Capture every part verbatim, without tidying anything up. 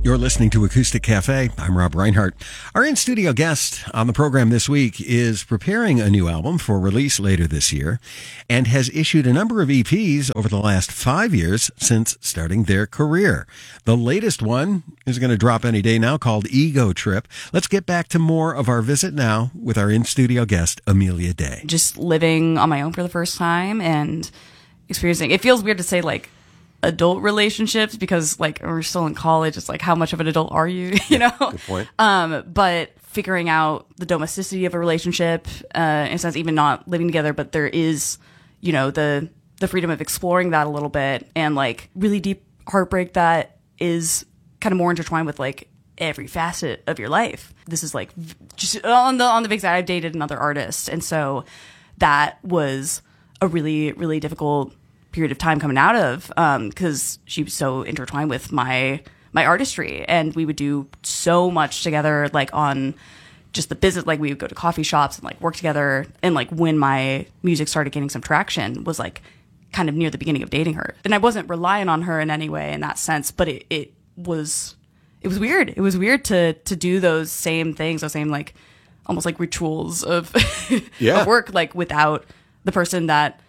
You're listening to Acoustic Cafe. I'm Rob Reinhardt. Our in-studio guest on the program this week is preparing a new album for release later this year and has issued a number of E Ps over the last five years since starting their career. The latest one is going to drop any day now, called Ego Trip. Let's get back to more of our visit now with our in-studio guest, Amelia Day. Just living on my own for the first time and experiencing, it feels weird to say like adult relationships because like we're still in college. It's like, how much of an adult are you? you know? Good point. Um, but figuring out the domesticity of a relationship, uh, in a sense, even not living together, but there is, you know, the, the freedom of exploring that a little bit, and like really deep heartbreak that is kind of more intertwined with like every facet of your life. This is like just on the, on the big side, I've dated another artist. And so that was a really, really difficult period of time coming out of, um, because she was so intertwined with my my artistry, and we would do so much together, like on just the business. Like we would go to coffee shops and like work together. And like when my music started gaining some traction was like kind of near the beginning of dating her, and I wasn't relying on her in any way in that sense, but it it was it was weird. It was weird to to do those same things, those same like almost like rituals of, yeah. of work, like without the person that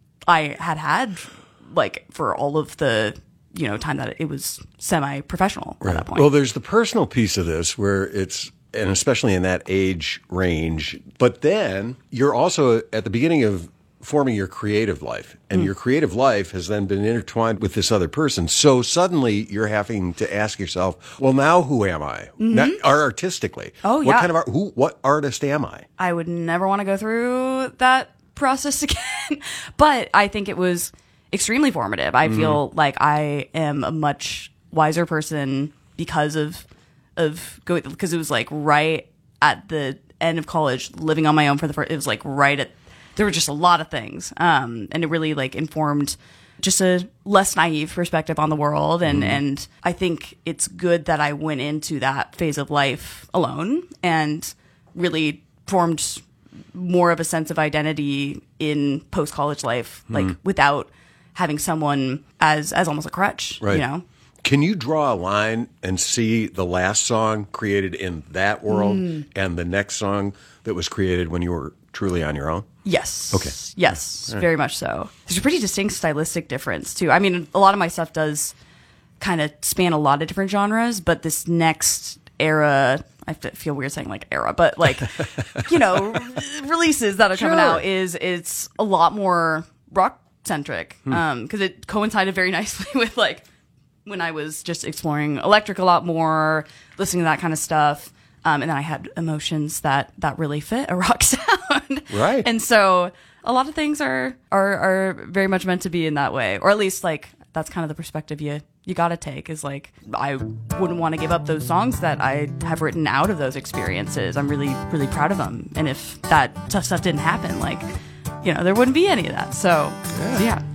I had had like for all of the, you know, time that it was semi-professional Right. at that point. Well, there's the personal piece of this where it's, and especially in that age range, but then you're also at the beginning of forming your creative life, and mm. your creative life has then been intertwined with this other person. So suddenly you're having to ask yourself, well, now who am I? Mm-hmm. Now, artistically. Oh, what yeah. kind of art, who, what artist am I? I would never want to go through that process again, but I think it was extremely formative. I mm. feel like I am a much wiser person because of of going, because it was like right at the end of college, living on my own for the first, it was like right at, there were just a lot of things, um and it really like informed just a less naive perspective on the world, and mm. and I think it's good that I went into that phase of life alone and really formed more of a sense of identity in post-college life, like mm. without having someone as as almost a crutch, right. you know? Can you draw a line and see the last song created in that world mm. and the next song that was created when you were truly on your own? Yes. Okay. Yes, right. Very much so. There's a pretty distinct stylistic difference, too. I mean, a lot of my stuff does kind of span a lot of different genres, but this next era, I feel weird saying like era, but like, you know, releases that are sure. coming out is it's a lot more rock centric, hmm. um, because it coincided very nicely with like when I was just exploring electric a lot more, listening to that kind of stuff, um, and then I had emotions that that really fit a rock sound, right? And so a lot of things are are are very much meant to be in that way, or at least like that's kind of the perspective you. you got to take, is like, I wouldn't want to give up those songs that I have written out of those experiences. I'm really, really proud of them. And if that tough stuff didn't happen, like, you know, there wouldn't be any of that. So, yeah. yeah.